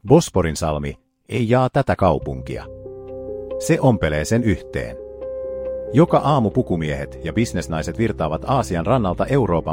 Bosporin salmi ei jaa tätä kaupunkia. Se ompelee sen yhteen. Joka aamu pukumiehet ja bisnesnaiset virtaavat Aasian rannalta Euroopan